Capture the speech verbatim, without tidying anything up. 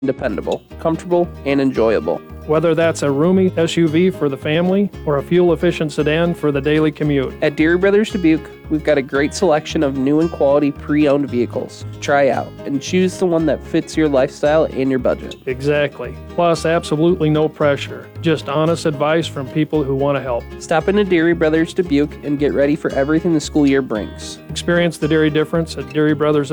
dependable, comfortable, and enjoyable. Whether that's a roomy S U V for the family or a fuel-efficient sedan for the daily commute. At Deere Brothers Dubuque, we've got a great selection of new and quality pre-owned vehicles to try out and choose the one that fits your lifestyle and your budget. Exactly. Plus, absolutely no pressure. Just honest advice from people who want to help. Stop into Deere Brothers Dubuque and get ready for everything the school year brings. Experience the dairy difference at Dairy Brothers